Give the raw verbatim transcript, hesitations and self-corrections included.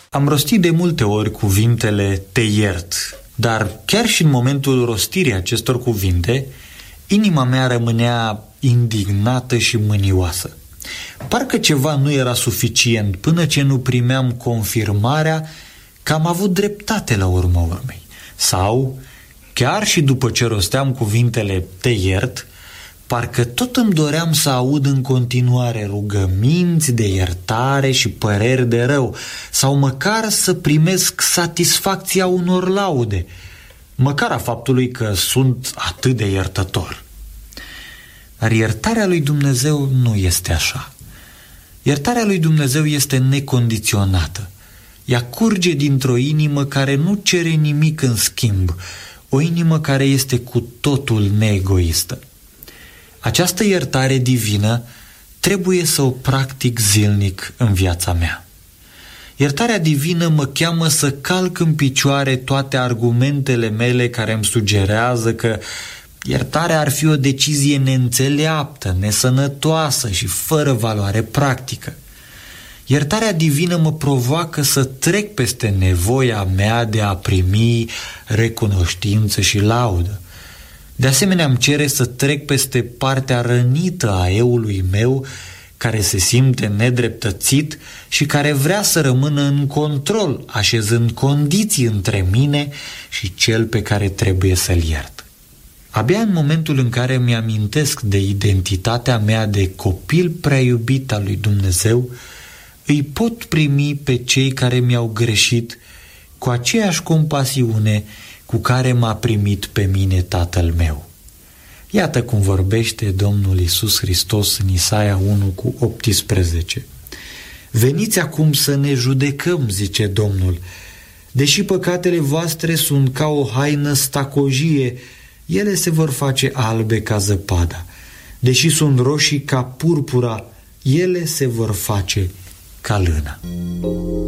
Am rostit de multe ori cuvintele te iert, dar chiar și în momentul rostirii acestor cuvinte, inima mea rămânea indignată și mânioasă. Parcă ceva nu era suficient până ce nu primeam confirmarea că am avut dreptate la urma urmei. Sau, chiar și după ce rosteam cuvintele te iert, parcă tot îmi doream să aud în continuare rugăminți de iertare și păreri de rău, sau măcar să primesc satisfacția unor laude, măcar a faptului că sunt atât de iertător. Dar iertarea lui Dumnezeu nu este așa. Iertarea lui Dumnezeu este necondiționată. Ea curge dintr-o inimă care nu cere nimic în schimb, o inimă care este cu totul neegoistă. Această iertare divină trebuie să o practic zilnic în viața mea. Iertarea divină mă cheamă să calc în picioare toate argumentele mele care îmi sugerează că iertarea ar fi o decizie neînțeleaptă, nesănătoasă și fără valoare practică. Iertarea divină mă provoacă să trec peste nevoia mea de a primi recunoștință și laudă. De asemenea, îmi cere să trec peste partea rănită a eului meu, care se simte nedreptățit și care vrea să rămână în control, așezând condiții între mine și cel pe care trebuie să-l iert. Abia în momentul în care îmi amintesc de identitatea mea de copil prea iubit al lui Dumnezeu, îi pot primi pe cei care mi-au greșit cu aceeași compasiune cu care m-a primit pe mine Tatăl meu. Iată cum vorbește Domnul Iisus Hristos în Isaia unu cu optsprezece. Veniți acum să ne judecăm, zice Domnul, deși păcatele voastre sunt ca o haină stacojie, ele se vor face albe ca zăpada, deși sunt roșii ca purpura, ele se vor face ca lână.